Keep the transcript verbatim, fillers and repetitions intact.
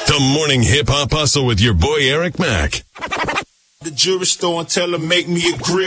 The Morning Hip Hop Hustle with your boy Eric Mack. The jewelry store and tell her make me a grill.